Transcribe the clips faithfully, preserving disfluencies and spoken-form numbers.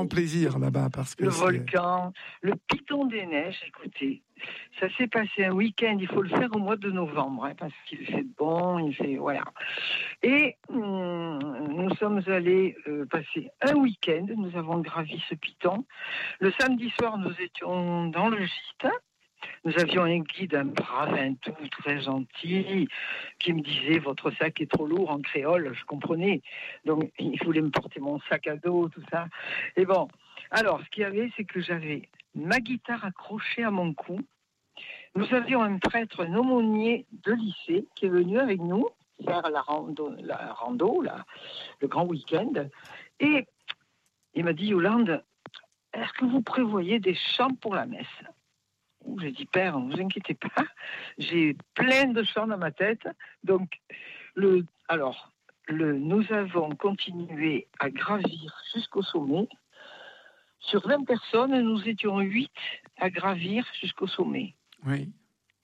grand plaisir là-bas parce que le c'est... volcan, le Piton des Neiges, écoutez. Ça s'est passé un week-end, il faut le faire au mois de novembre, hein, parce qu'il fait bon, il fait... Voilà. Et hum, nous sommes allés euh, passer un week-end, nous avons gravi ce Piton. Le samedi soir, nous étions dans le gîte. Nous avions un guide, un brave, un tout très gentil, qui me disait « Votre sac est trop lourd » en créole, je comprenais. Donc, il voulait me porter mon sac à dos, tout ça. Et bon, alors, ce qu'il y avait, c'est que j'avais ma guitare accrochée à mon cou. Nous avions un prêtre, un aumônier de lycée, qui est venu avec nous faire la rando, la rando là, le grand week-end. Et il m'a dit « Yolande, est-ce que vous prévoyez des chants pour la messe ?» J'ai dit, Père, ne vous inquiétez pas, j'ai plein de chants dans ma tête. Donc, le, alors, le, nous avons continué à gravir jusqu'au sommet. Sur vingt personnes, nous étions huit à gravir jusqu'au sommet. Oui.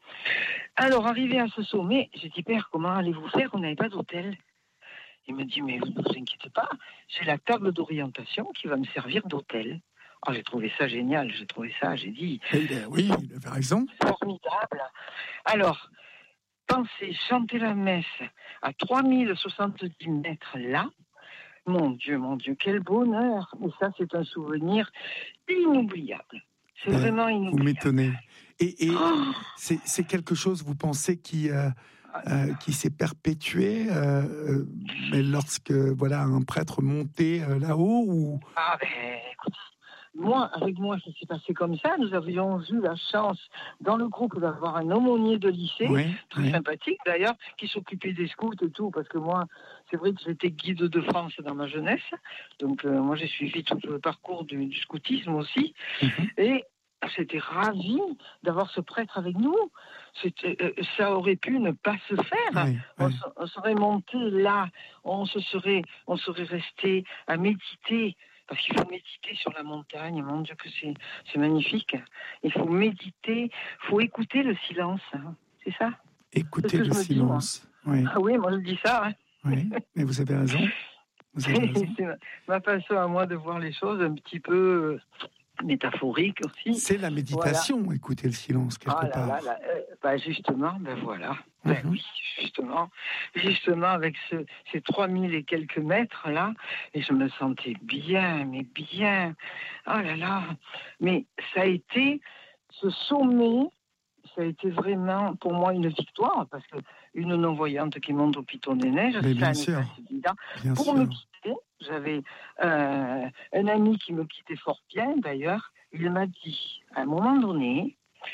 Alors, arrivé à ce sommet, j'ai dit, Père, comment allez-vous faire? On n'avait pas d'hôtel. Il me dit, mais vous ne vous inquiétez pas, j'ai la table d'orientation qui va me servir d'hôtel. Oh, j'ai trouvé ça génial, j'ai trouvé ça, j'ai dit... Il a, oui, il avait raison. Formidable. Alors, pensez, chanter la messe à trois mille soixante-dix mètres là, mon Dieu, mon Dieu, quel bonheur. Et ça, c'est un souvenir inoubliable. C'est ben, vraiment inoubliable. Vous m'étonnez. Et, et oh c'est, c'est quelque chose, vous pensez, qui... Euh... Euh, qui s'est perpétué, euh, mais lorsque voilà un prêtre montait euh, là-haut ou... Ah ben, écoute, moi, avec moi, ça s'est passé comme ça. Nous avions eu la chance dans le groupe d'avoir un aumônier de lycée, oui, très oui. sympathique d'ailleurs, qui s'occupait des scouts et tout, parce que moi, c'est vrai que j'étais guide de France dans ma jeunesse, donc euh, moi j'ai suivi tout le parcours du, du scoutisme aussi, mm-hmm. et j'étais ravie d'avoir ce prêtre avec nous. C'était, euh, ça aurait pu ne pas se faire. Oui, on, oui. on serait monté là, on se serait, on serait resté à méditer, parce qu'il faut méditer sur la montagne. Mon Dieu que c'est, c'est magnifique. Il faut méditer, il faut écouter le silence. Hein. C'est ça. Écouter le silence. Dis, oui. Ah oui, moi je dis ça. Hein. Oui, mais vous avez raison. Vous avez raison. C'est ma, ma façon à moi de voir les choses un petit peu. Métaphorique aussi. C'est la méditation, voilà. Écouter le silence quelque ah là part. Là, là, euh, bah justement, ben voilà. Ben mm-hmm. oui, justement, justement avec ce, ces trois mille et quelques mètres là, et je me sentais bien, mais bien. Oh là là. Mais ça a été ce sommet. Ça a été vraiment pour moi une victoire parce que une non-voyante qui monte au Piton des Neiges, mais bien ça sûr. Évident. Bien pour sûr. me quitter, j'avais euh, un ami qui me quittait fort bien d'ailleurs. Il m'a dit à un moment donné,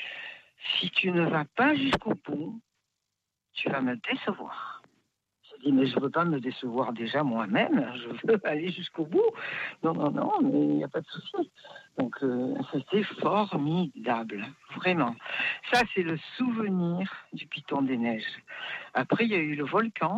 si tu ne vas pas jusqu'au bout, tu vas me décevoir. J'ai dit, mais je ne veux pas me décevoir déjà moi-même, je veux aller jusqu'au bout. Non, non, non, mais il n'y a pas de souci. Donc, euh, c'était formidable, vraiment. Ça, c'est le souvenir du Piton des Neiges. Après, il y a eu le volcan,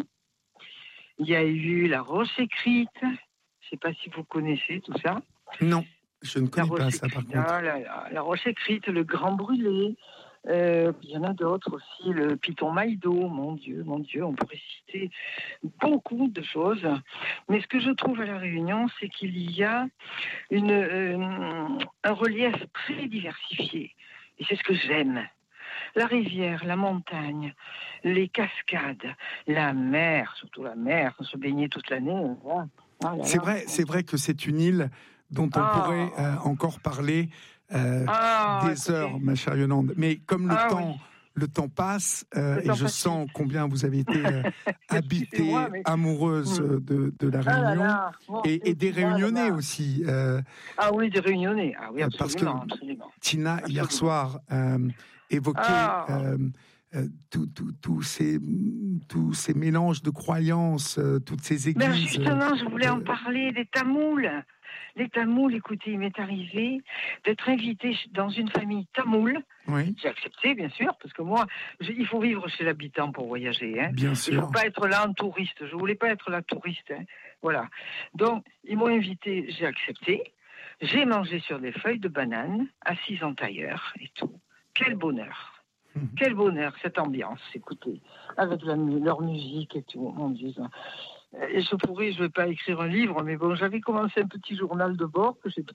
il y a eu la roche écrite. Je ne sais pas si vous connaissez tout ça. Non, je ne connais pas ça, par contre. La, la, la roche écrite, le grand brûlé. Euh, il y en a d'autres aussi, le Piton Maïdo, mon Dieu, mon Dieu, on pourrait citer beaucoup de choses. Mais ce que je trouve à La Réunion, c'est qu'il y a une, euh, un relief très diversifié. Et c'est ce que j'aime. La rivière, la montagne, les cascades, la mer, surtout la mer, on se baignait toute l'année. Voilà. Ah là c'est là. vrai, c'est vrai que c'est une île dont on ah. pourrait euh, encore parler euh, ah, des écoutez. heures, ma chère Yolande. Mais comme le ah, temps, oui. le temps passe, euh, et je sens combien vous avez été euh, habitée, moi, mais... amoureuse mmh. de, de la Réunion, ah là là. Bon, et, et des Réunionnais aussi. Euh, ah oui, des Réunionnais. Ah oui, absolument, parce que absolument. Tina, absolument. hier soir, euh, évoquait ah. euh, euh, tous tout, tout ces, tout ces mélanges de croyances, euh, toutes ces églises. Ben justement, je voulais euh, en parler des Tamouls. Les Tamouls, écoutez, il m'est arrivé d'être invité dans une famille tamoule. Oui. J'ai accepté, bien sûr, parce que moi, je, il faut vivre chez l'habitant pour voyager. Hein. Bien sûr. Il ne faut pas être là en touriste. Je ne voulais pas être là touriste. Hein. Voilà. Donc, ils m'ont invité, j'ai accepté. J'ai mangé sur des feuilles de banane, assise en tailleur et tout. Quel bonheur. Mmh. Quel bonheur, cette ambiance, écoutez, avec la, leur musique et tout, mon Dieu. Et je pourrais, je ne vais pas écrire un livre, mais bon, j'avais commencé un petit journal de bord que j'ai